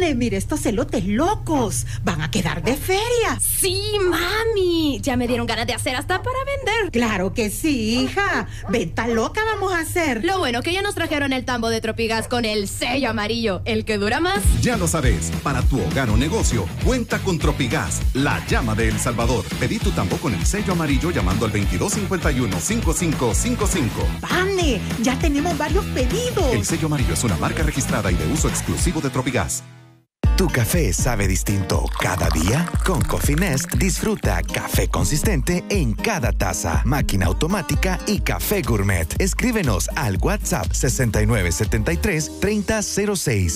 Vane, mire estos elotes locos. Van a quedar de feria. Sí, mami. Ya me dieron ganas de hacer hasta para vender. Claro que sí, hija. Venta loca vamos a hacer. Lo bueno que ya nos trajeron el tambo de Tropigas con el sello amarillo, el que dura más. Ya lo sabes, para tu hogar o negocio, cuenta con Tropigas, la llama de El Salvador. Pedí tu tambo con el sello amarillo llamando al 2251-5555. Vane, ya tenemos varios pedidos. El sello amarillo es una marca registrada y de uso exclusivo de Tropigas. ¿Tu café sabe distinto cada día? Con Coffee Nest disfruta café consistente en cada taza, máquina automática y café gourmet. Escríbenos al WhatsApp 6973-3006.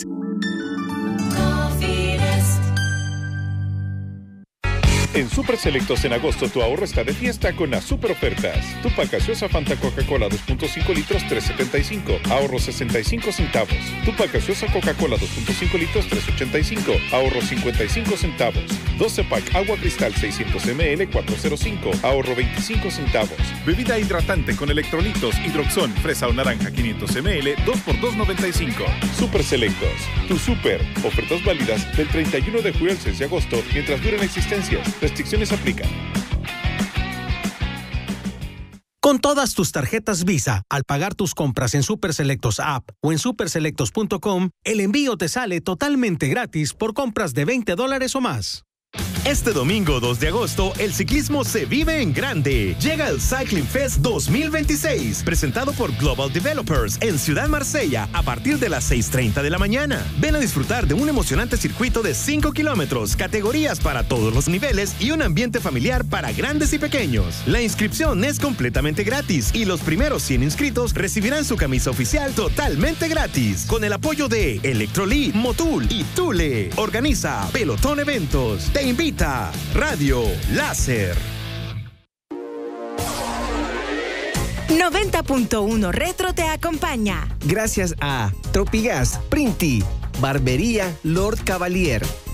En Super Selectos en agosto tu ahorro está de fiesta con las super ofertas. Tupac gaseosa Fanta Coca-Cola 2.5 litros 3.75, ahorro 65 centavos. Tupac gaseosa Coca-Cola 2.5 litros 3.85, ahorro 55 centavos. 12 pack agua cristal 600 ml 405, ahorro 25 centavos. Bebida hidratante con electrolitos Hidroxón fresa o naranja 500 ml 2 por 2.95. Super Selectos, tu super. Ofertas válidas del 31 de julio al 6 de agosto mientras duren existencias. Restricciones aplican. Con todas tus tarjetas Visa, al pagar tus compras en Super Selectos App o en superselectos.com, el envío te sale totalmente gratis por compras de $20 o más. Este domingo 2 de agosto, el ciclismo se vive en grande. Llega el Cycling Fest 2026, presentado por Global Developers en Ciudad Marsella a partir de las 6:30 de la mañana. Ven a disfrutar de un emocionante circuito de 5 kilómetros, categorías para todos los niveles y un ambiente familiar para grandes y pequeños. La inscripción es completamente gratis y los primeros 100 inscritos recibirán su camisa oficial totalmente gratis. Con el apoyo de Electrolit, Motul y Thule. Organiza Pelotón Eventos. Te invita Radio Láser. 90.1 Retro te acompaña. Gracias a Tropigas, Printi, Barbería Lord Cavalier,